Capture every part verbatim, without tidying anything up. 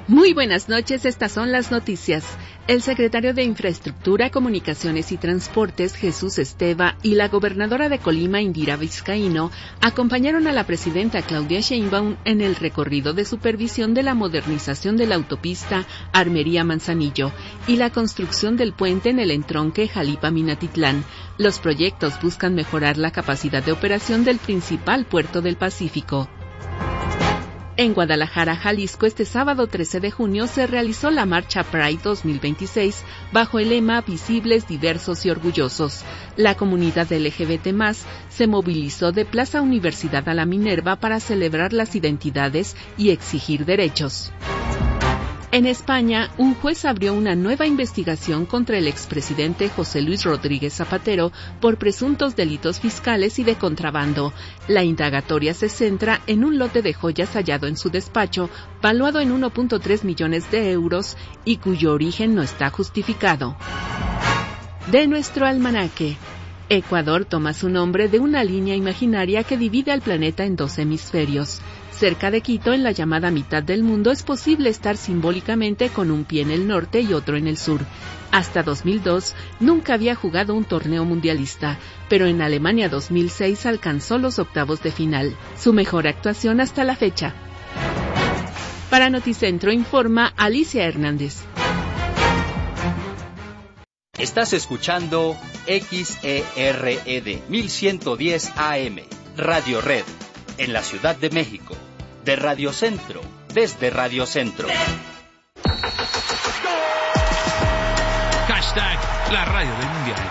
Muy buenas noches, estas son las noticias. El secretario de Infraestructura, Comunicaciones y Transportes, Jesús Esteva, y la gobernadora de Colima, Indira Vizcaíno, acompañaron a la presidenta Claudia Sheinbaum en el recorrido de supervisión de la modernización de la autopista Armería-Manzanillo y la construcción del puente en el entronque Jalapa-Minatitlán. Los proyectos buscan mejorar la capacidad de operación del principal puerto del Pacífico. En Guadalajara, Jalisco, este sábado trece de junio se realizó la Marcha Pride dos mil veintiséis bajo el lema Visibles, Diversos y Orgullosos. La comunidad L G B T más, se movilizó de Plaza Universidad a la Minerva para celebrar las identidades y exigir derechos. En España, un juez abrió una nueva investigación contra el expresidente José Luis Rodríguez Zapatero por presuntos delitos fiscales y de contrabando. La indagatoria se centra en un lote de joyas hallado en su despacho, valuado en uno punto tres millones de euros y cuyo origen no está justificado. De nuestro almanaque. Ecuador toma su nombre de una línea imaginaria que divide al planeta en dos hemisferios. Cerca de Quito, en la llamada mitad del mundo, es posible estar simbólicamente con un pie en el norte y otro en el sur. Hasta dos mil dos, nunca había jugado un torneo mundialista, pero en Alemania dos mil seis alcanzó los octavos de final, su mejor actuación hasta la fecha. Para Noticentro informa Alicia Hernández. Estás escuchando X E R E D mil ciento diez A M, Radio Red, en la Ciudad de México. De Radio Centro, desde Radio Centro. Hashtag la radio del mundial.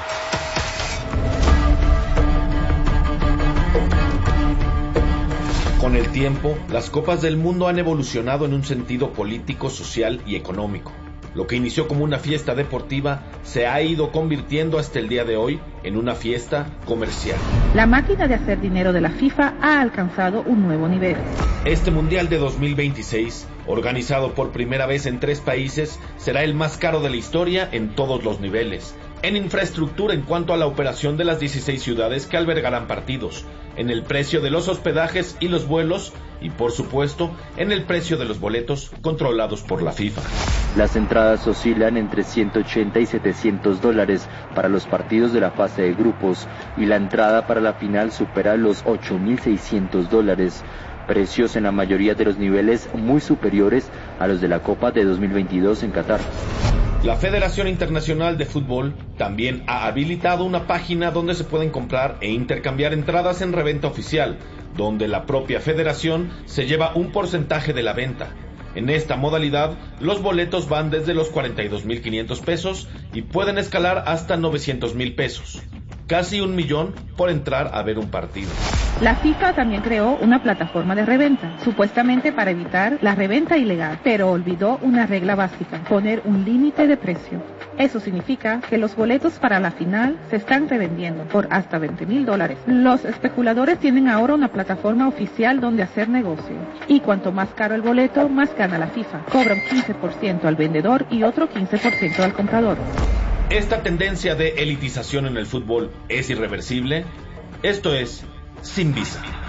Con el tiempo, las Copas del Mundo han evolucionado en un sentido político, social y económico. Lo que inició como una fiesta deportiva se ha ido convirtiendo hasta el día de hoy en una fiesta comercial. La máquina de hacer dinero de la FIFA ha alcanzado un nuevo nivel. Este Mundial de dos mil veintiséis, organizado por primera vez en tres países, será el más caro de la historia en todos los niveles. En infraestructura en cuanto a la operación de las dieciséis ciudades que albergarán partidos, en el precio de los hospedajes y los vuelos y, por supuesto, en el precio de los boletos controlados por la FIFA. Las entradas oscilan entre ciento ochenta y setecientos dólares para los partidos de la fase de grupos y la entrada para la final supera los ocho mil seiscientos dólares. Precios en la mayoría de los niveles muy superiores a los de la Copa de dos mil veintidós en Qatar. La Federación Internacional de Fútbol también ha habilitado una página donde se pueden comprar e intercambiar entradas en reventa oficial, donde la propia federación se lleva un porcentaje de la venta. En esta modalidad, los boletos van desde los cuarenta y dos mil quinientos pesos y pueden escalar hasta novecientos mil pesos. Casi un millón por entrar a ver un partido. La FIFA también creó una plataforma de reventa, supuestamente para evitar la reventa ilegal, pero olvidó una regla básica, poner un límite de precio. Eso significa que los boletos para la final se están revendiendo por hasta veinte mil dólares. Los especuladores tienen ahora una plataforma oficial donde hacer negocio. Y cuanto más caro el boleto, más gana la FIFA. Cobra un quince por ciento al vendedor y otro quince por ciento al comprador. Esta tendencia de elitización en el fútbol es irreversible. Esto es Sin Visa.